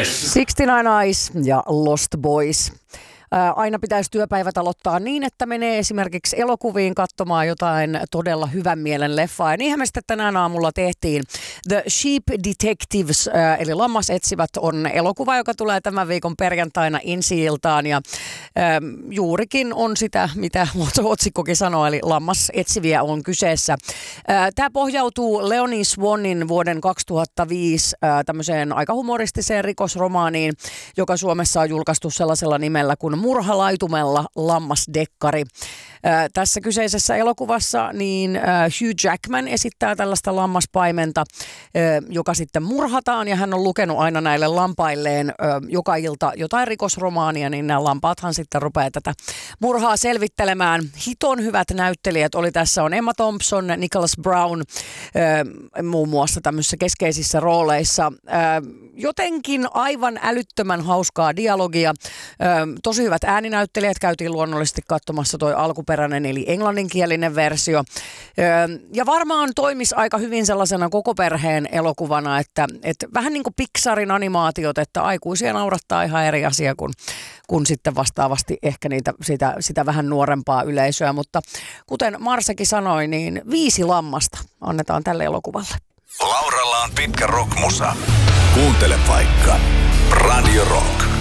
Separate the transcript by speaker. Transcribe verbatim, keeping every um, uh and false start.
Speaker 1: kuusikymmentäyhdeksän Eyes ja Lost Boys. Aina pitäisi työpäivät aloittaa niin, että menee esimerkiksi elokuviin katsomaan jotain todella hyvän mielen leffaa. Ja niinhän me sitten tänään aamulla tehtiin. The Sheep Detectives, eli Lammasetsivät, on elokuva, joka tulee tämän viikon perjantaina ensi-iltaan. Ja ähm, juurikin on sitä, mitä otsikkokin sanoo, eli Lammasetsiviä on kyseessä. Äh, Tämä pohjautuu Leonie Swannin vuoden kaksituhattaviisi äh, tämmöiseen aika humoristiseen rikosromaaniin, joka Suomessa on julkaistu sellaisella nimellä kuin Murhalaitumella lammasdekkari. Äh, tässä kyseisessä elokuvassa niin äh, Hugh Jackman esittää tällaista lammaspaimenta, äh, joka sitten murhataan, ja hän on lukenut aina näille lampailleen äh, joka ilta jotain rikosromaania, niin nämä lampaathan sitten rupeaa tätä murhaa selvittelemään. Hiton hyvät näyttelijät oli tässä, on Emma Thompson, Nicholas Brown äh, muun muassa tämmöisissä keskeisissä rooleissa. Äh, jotenkin aivan älyttömän hauskaa dialogia, äh, tosi hyvät ääninäyttelijät, käytiin luonnollisesti katsomassa toi alkuperäinen eli englanninkielinen versio. Ja varmaan toimisi aika hyvin sellaisena koko perheen elokuvana, että, että vähän niin kuin Pixarin animaatiot, että aikuisia naurattaa ihan eri asia kuin, kuin sitten vastaavasti ehkä niitä, sitä, sitä vähän nuorempaa yleisöä. Mutta kuten Marsakin sanoi, niin viisi lammasta annetaan tälle elokuvalle.
Speaker 2: Lauralla on pitkä rockmusa. Kuuntele vaikka Radio Rock.